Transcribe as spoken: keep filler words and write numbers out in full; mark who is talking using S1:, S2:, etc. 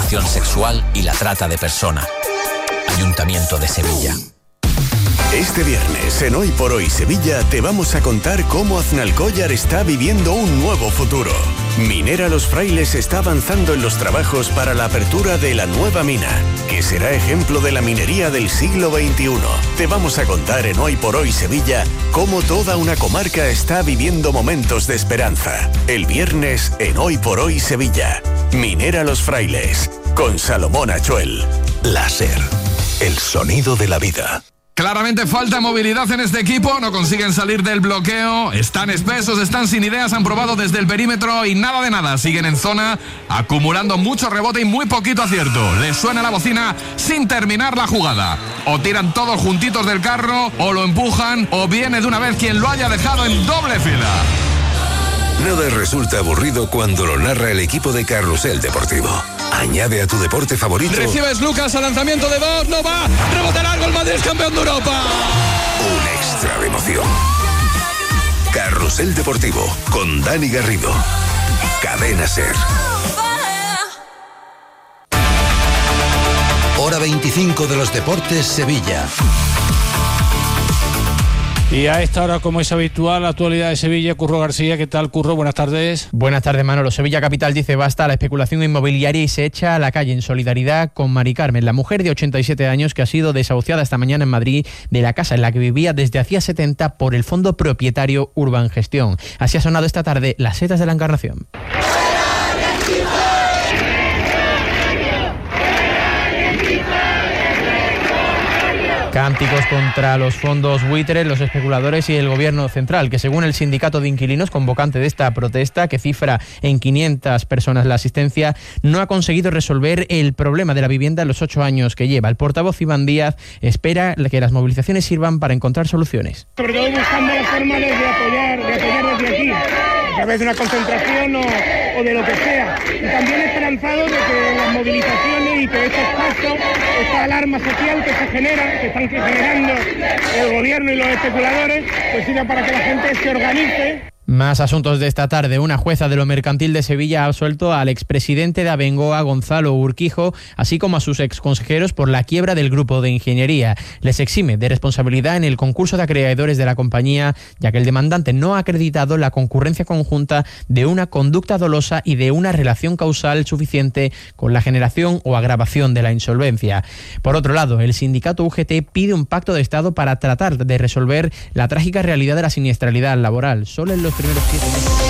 S1: explotación sexual y la trata de persona. Ayuntamiento de Sevilla.
S2: Este viernes, en Hoy por Hoy Sevilla, te vamos a contar cómo Aznalcóllar está viviendo un nuevo futuro. Minera Los Frailes está avanzando en los trabajos para la apertura de la nueva mina, que será ejemplo de la minería del siglo veintiuno. Te vamos a contar en Hoy por Hoy Sevilla cómo toda una comarca está viviendo momentos de esperanza. El viernes, en Hoy por Hoy Sevilla. Minera Los Frailes, con Salomón Achuel. Láser, el sonido de la vida.
S3: Claramente falta movilidad en este equipo, no consiguen salir del bloqueo, están espesos, están sin ideas, han probado desde el perímetro y nada de nada, siguen en zona, acumulando mucho rebote y muy poquito acierto. Les suena la bocina sin terminar la jugada. O tiran todos juntitos del carro, o lo empujan, o viene de una vez quien lo haya dejado en doble fila.
S4: Nada resulta aburrido cuando lo narra el equipo de Carrusel Deportivo. Añade a tu deporte favorito.
S3: Recibes Lucas al lanzamiento de dos, no va, rebote largo, el Madrid es campeón de Europa.
S4: Un extra de emoción. Carrusel Deportivo con Dani Garrido. Cadena SER.
S5: Hora veinticinco de los deportes, Sevilla.
S6: Y a esta hora, como es habitual, la actualidad de Sevilla, Curro García. ¿Qué tal, Curro? Buenas tardes.
S7: Buenas tardes, Manolo. Sevilla Capital dice basta a la especulación inmobiliaria y se echa a la calle en solidaridad con Mari Carmen, la mujer de ochenta y siete años que ha sido desahuciada esta mañana en Madrid de la casa en la que vivía desde hacía setenta por el fondo propietario Urban Gestión. Así ha sonado esta tarde las setas de la Encarnación. Cánticos contra los fondos buitres, los especuladores y el gobierno central, que según el sindicato de inquilinos convocante de esta protesta, que cifra en quinientas personas la asistencia, no ha conseguido resolver el problema de la vivienda en los ocho años que lleva. El portavoz Iván Díaz espera que las movilizaciones sirvan para encontrar soluciones.
S8: Sobre todo buscando la forma de apoyar, de apoyar desde aquí, a través de una concentración o, o de lo que sea. Y también esperanzado de que las movilizaciones y que estos pasos, esta alarma social que se genera, que están generando el gobierno y los especuladores, pues sirva para que la gente se organice.
S7: Más asuntos de esta tarde. Una jueza de lo mercantil de Sevilla ha absuelto al expresidente de Abengoa, Gonzalo Urquijo, así como a sus exconsejeros por la quiebra del grupo de ingeniería. Les exime de responsabilidad en el concurso de acreedores de la compañía, ya que el demandante no ha acreditado la concurrencia conjunta de una conducta dolosa y de una relación causal suficiente con la generación o agravación de la insolvencia. Por otro lado, el sindicato U G T pide un pacto de Estado para tratar de resolver la trágica realidad de la siniestralidad laboral. Solo en los primeros siete meses.